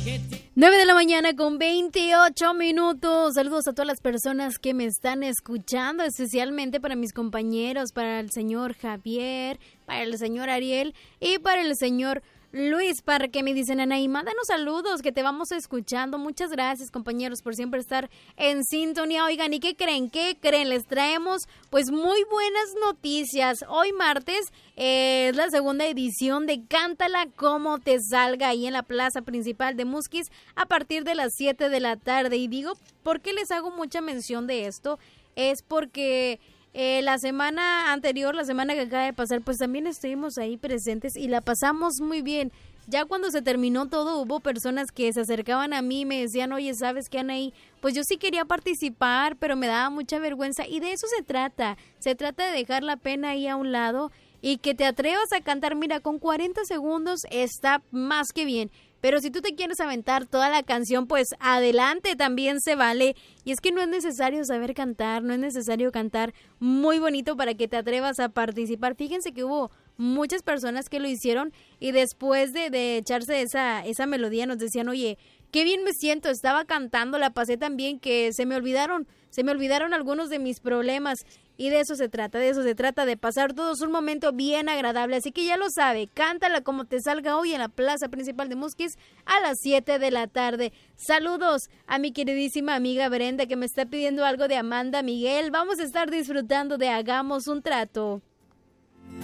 9 de la mañana con 28 minutos. Saludos a todas las personas que me están escuchando, especialmente para mis compañeros, para el señor Javier, para el señor Ariel y para el señor Luis, para que me dicen, Anaí, mándanos saludos, que te vamos escuchando. Muchas gracias, compañeros, por siempre estar en sintonía. Oigan, ¿y qué creen? ¿Qué creen? Les traemos, pues, muy buenas noticias. Hoy martes es la segunda edición de Cántala Como Te Salga, ahí en la plaza principal de Musquis, a partir de las 7 de la tarde. Y digo, ¿por qué les hago mucha mención de esto? Es porque la semana anterior, la semana que acaba de pasar, pues también estuvimos ahí presentes y la pasamos muy bien. Ya cuando se terminó todo, hubo personas que se acercaban a mí y me decían, oye, ¿sabes qué, Anaí? Pues yo sí quería participar, pero me daba mucha vergüenza, y de eso se trata de dejar la pena ahí a un lado y que te atrevas a cantar. Mira, con 40 segundos está más que bien. Pero si tú te quieres aventar toda la canción, pues adelante, también se vale. Y es que no es necesario saber cantar, no es necesario cantar muy bonito para que te atrevas a participar. Fíjense que hubo muchas personas que lo hicieron y después de echarse esa melodía nos decían, oye, qué bien me siento, estaba cantando, la pasé tan bien que se me olvidaron algunos de mis problemas. Y de eso se trata, de pasar todos un momento bien agradable. Así que ya lo sabe, Cántala Como Te Salga hoy en la plaza principal de Musquis a las 7 de la tarde. Saludos a mi queridísima amiga Brenda, que me está pidiendo algo de Amanda Miguel. Vamos a estar disfrutando de Hagamos un Trato.